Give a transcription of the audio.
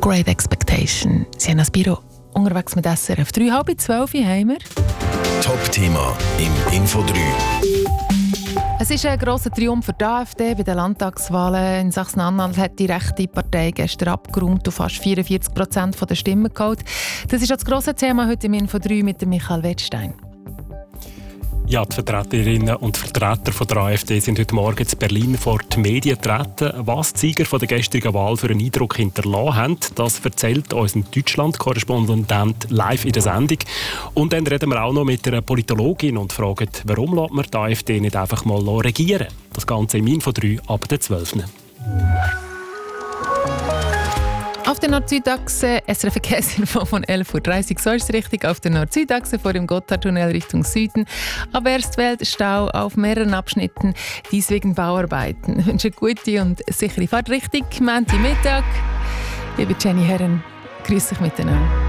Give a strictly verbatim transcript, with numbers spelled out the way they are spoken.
Great Expectation. Sie haben das Büro unterwegs mit S R F drei, halb zwölf haben wir. Top-Thema im Info drei. Es ist ein grosser Triumph für die AfD. Bei den Landtagswahlen in Sachsen-Anhalt hat die rechte Partei gestern abgeräumt und fast vierundvierzig Prozent der Stimmen geholt. Das ist das grosse Thema heute im Info drei mit Michael Wettstein. Ja, die Vertreterinnen und Vertreter von der AfD sind heute Morgen in Berlin vor die Medien getreten. Was die Sieger von der gestrigen Wahl für einen Eindruck hinterlassen haben, das erzählt unser Deutschland-Korrespondent live in der Sendung. Und dann reden wir auch noch mit einer Politologin und fragen, warum lässt man die AfD nicht einfach mal regieren? Das Ganze im Info drei ab der zwölf. Auf der Nord-Süd-Achse, S R F Verkehrsinfo von elf Uhr dreißig, so ist es richtig. Auf der Nord-Süd-Achse vor dem Gotthardtunnel Richtung Süden. Ab Erstwelt Stau auf mehreren Abschnitten, dies wegen Bauarbeiten. Ich wünsche gute und sichere Fahrt richtig. Montagmittag. Liebe Jenny Herren, grüß dich miteinander.